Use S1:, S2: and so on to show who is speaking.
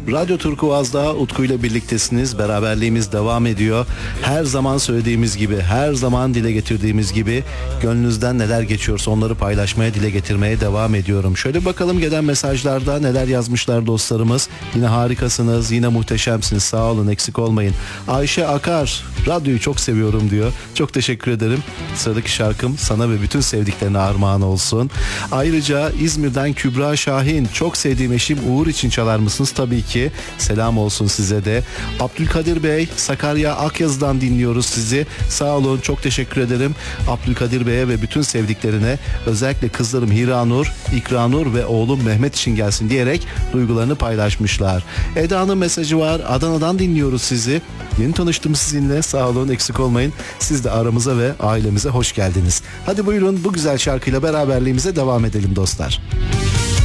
S1: Radyo Turkuaz'da Utku ile birliktesiniz. Beraberliğimiz devam ediyor. Her zaman söylediğimiz gibi, her zaman dile getirdiğimiz gibi gönlünüzden neler geçiyorsa onları paylaşmaya, dile getirmeye devam ediyorum. Şöyle bakalım gelen mesajlarda neler yazmışlar dostlarımız. Yine harikasınız, yine muhteşemsiniz. Sağ olun, eksik olmayın. Ayşe Akar, radyoyu çok seviyorum diyor. Çok teşekkür ederim. Sıradaki şarkım sana ve bütün sevdiklerine armağan olsun. Ayrıca İzmir'den Kübra Şahin, çok sevdiğim eşim Uğur için çalar mısınız? Tabii ki. Selam olsun size de. Abdülkadir Bey, Sakarya Akyazı'dan dinliyoruz sizi. Sağ olun, çok teşekkür ederim. Abdülkadir Bey'e ve bütün sevdiklerine, özellikle kızlarım Hiranur, İkranur ve oğlum Mehmet için gelsin diyerek duygularını paylaşmışlar. Eda'nın mesajı var. Adana'dan dinliyoruz sizi. Yeni tanıştım sizinle. Sağ olun, eksik olmayın. Siz de aramıza ve ailemize hoş geldiniz. Hadi buyurun, bu güzel şarkıyla beraberliğimize devam edelim dostlar.